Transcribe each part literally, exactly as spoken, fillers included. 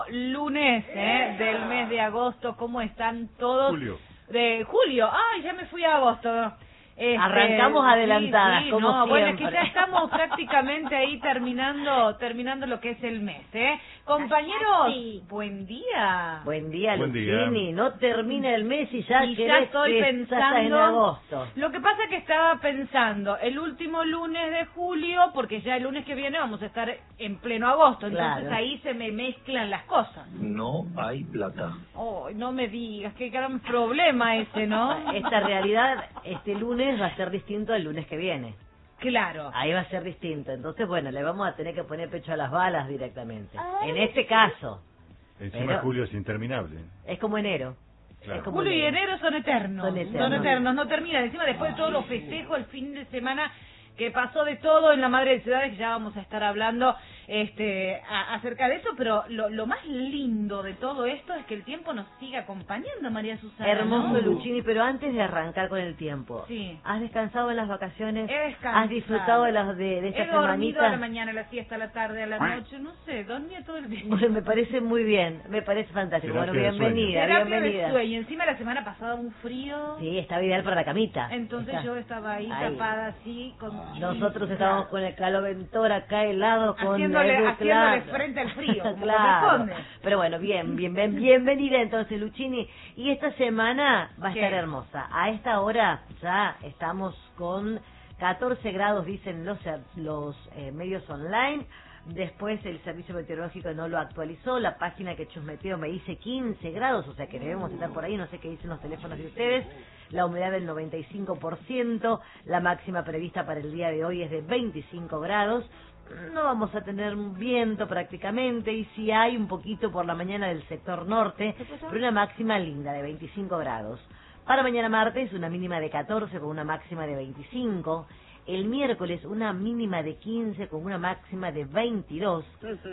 Lunes ¿eh? del mes de agosto, ¿cómo están todos? Julio. De julio, ay, ya me fui a agosto. Este, Arrancamos adelantadas, sí, sí, como no, siempre. bueno, es que ya estamos prácticamente ahí terminando terminando lo que es el mes, ¿eh? Compañeros, Sí. buen día. Buen día, Buen Lucini. día. No termina el mes y ya Y ya querés estoy que pensando, ya estás en agosto. Lo que pasa es que estaba pensando el último lunes de julio, porque ya el lunes que viene vamos a estar en pleno agosto, entonces Claro. ahí se me mezclan las cosas. No hay plata. Oh, no me digas, qué gran problema ese, ¿no? Esta realidad, este lunes va a ser distinto al lunes que viene. Claro. Ahí va a ser distinto. Entonces, bueno, le vamos a tener que poner pecho a las balas directamente. Ay. En este caso, Encima Pero- julio es interminable. es como enero. Claro. Es como Julio y enero son eternos. Son eternos. eternos, no terminan. Encima después de todos los festejos, el fin de semana que pasó de todo en la Madre de Ciudades, que ya vamos a estar hablando este a- acerca de eso, pero lo, lo más lindo de todo esto es que el tiempo nos sigue acompañando, María Susana. Hermoso, ¿no? Lucini, pero antes de arrancar con el tiempo, Sí. ¿has descansado en las vacaciones? He descansado. ¿Has disfrutado de, las, de, de esta He dormido a la semanita? mañana, a la siesta, a la tarde, a la noche, no sé, dormía todo el día. Bueno, me parece muy bien, me parece fantástico. Bueno, Terapia de bienvenida, Terapia de bienvenida. sueño. Encima la semana pasada un frío. Sí, estaba ideal para la camita. Entonces Está- yo estaba ahí, ahí. tapada así con Nosotros estábamos con el caloventor acá helado, con Haciéndole- Edu, haciéndole claro. frente al frío, como Claro. corresponde. Pero bueno, bien, bien, bien, bienvenida entonces, Lucini. Y esta semana va a ¿Qué? estar hermosa. A esta hora ya estamos con catorce grados, dicen los, los eh, medios online. Después el servicio meteorológico no lo actualizó, la página que chusmeteo me dice quince grados, o sea que debemos estar por ahí, no sé qué dicen los teléfonos de ustedes. La humedad del noventa y cinco por ciento, la máxima prevista para el día de hoy es de veinticinco grados. No vamos a tener viento prácticamente, y si hay un poquito por la mañana del sector norte, pero una máxima linda de veinticinco grados. Para mañana martes una mínima de catorce con una máxima de veinticinco. El miércoles una mínima de quince con una máxima de veintidós.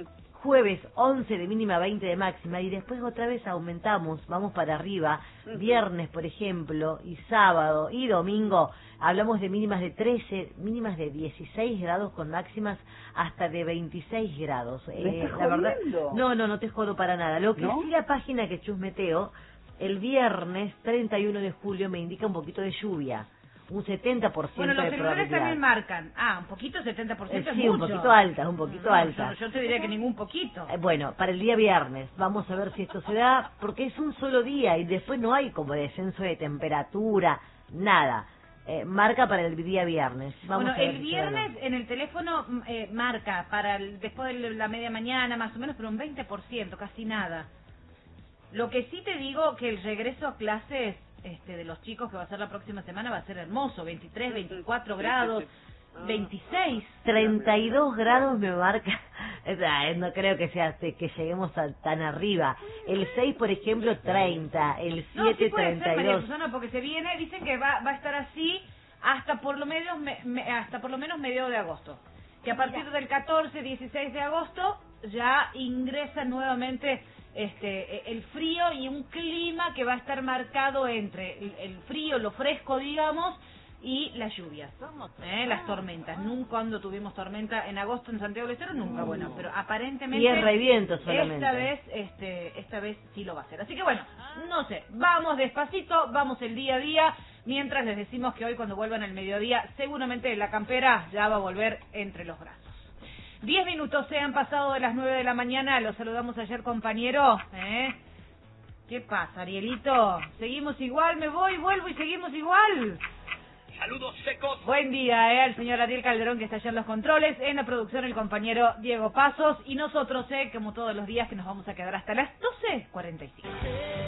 Jueves once de mínima, veinte de máxima, y después otra vez aumentamos, vamos para arriba. Viernes, por ejemplo, y sábado y domingo hablamos de mínimas de trece, mínimas de dieciséis grados con máximas hasta de veintiséis grados. ¿Me estás la verdad, jodiendo? no, no, no te jodo para nada. Lo que ¿No? sí, la página que chusmeteo, el viernes treinta y uno de julio me indica un poquito de lluvia, un setenta por ciento Bueno, los de celulares probabilidad. también marcan. Ah, un poquito, setenta por Eh, ciento es sí, un mucho. poquito alta, un poquito No, alta. Yo, yo te diría que ningún poquito. Eh, Bueno, para el día viernes, vamos a ver si esto se da, porque es un solo día y después no hay como descenso de temperatura, nada. Eh, marca para el día viernes. Vamos Bueno, a ver el si se da o no. viernes en el teléfono mm, eh, marca para el- después de la media mañana más o menos, pero un veinte por ciento, casi nada. Lo que sí te digo que el regreso a clases este, de los chicos que va a ser la próxima semana va a ser hermoso, veintitrés, veinticuatro grados, veintiséis. treinta y dos grados me marca, o sea, no creo que sea que lleguemos a tan arriba. El seis, por ejemplo, treinta, el No, siete, sí puede ser, treinta y María dos. Susana, porque se viene, dicen que va, va a estar así hasta por lo menos me- me- hasta por lo menos medio de agosto. Que a partir del catorce, dieciséis de agosto ya ingresa nuevamente este el frío y un clima que va a estar marcado entre el, el frío, lo fresco, digamos, y las lluvias, ¿eh? Las tormentas. Nunca cuando tuvimos tormenta en agosto en Santiago del Estero, nunca, bueno, pero aparentemente Tierra y viento solamente. esta vez, este, esta vez sí lo va a hacer. Así que bueno, no sé, vamos despacito, vamos el día a día, mientras les decimos que hoy cuando vuelvan al mediodía, seguramente la campera ya va a volver entre los brazos. Diez minutos se han pasado de las nueve de la mañana, los saludamos ayer, compañero, ¿eh? ¿Qué pasa, Arielito? ¿Seguimos igual? ¿Me voy, vuelvo y seguimos igual? Saludos secos. Buen día, eh, al señor Ariel Calderón, que está allá en los controles, en la producción el compañero Diego Pasos, y nosotros, eh, como todos los días, que nos vamos a quedar hasta las doce cuarenta y cinco.